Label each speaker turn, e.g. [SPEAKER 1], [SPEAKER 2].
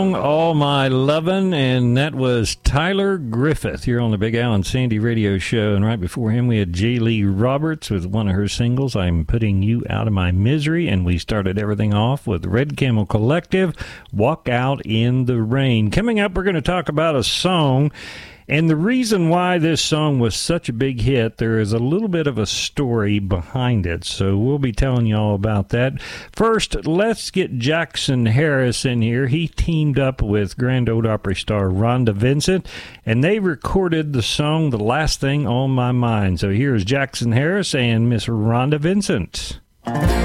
[SPEAKER 1] All My Lovin', and that was Tyler Griffith here on the Big Al and Sandy radio show. And right before him, we had J. Lee Roberts with one of her singles, I'm Putting You Out of My Misery. And we started everything off with Red Camel Collective, Walk Out in the Rain. Coming up, we're going to talk about a song. And the reason why this song was such a big hit, there is a little bit of a story behind it. So we'll be telling you all about that. First, let's get Jackson Harris in here. He teamed up with Grand Ole Opry star Rhonda Vincent, and they recorded the song The Last Thing on My Mind. So here's Jackson Harris and Miss Rhonda Vincent.